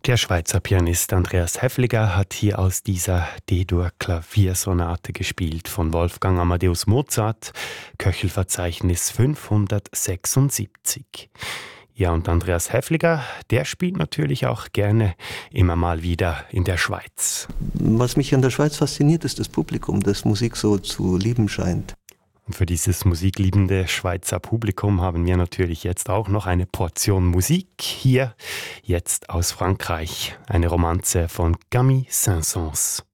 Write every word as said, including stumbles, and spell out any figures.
Der Schweizer Pianist Andreas Häfliger hat hier aus dieser D-Dur-Klaviersonate gespielt von Wolfgang Amadeus Mozart, Köchelverzeichnis fünfhundertsechsundsiebzig. Ja, und Andreas Häfliger, der spielt natürlich auch gerne immer mal wieder in der Schweiz. Was mich an der Schweiz fasziniert, ist das Publikum, das Musik so zu lieben scheint. Und für dieses musikliebende Schweizer Publikum haben wir natürlich jetzt auch noch eine Portion Musik. Hier jetzt aus Frankreich, eine Romanze von Camille Saint-Saëns.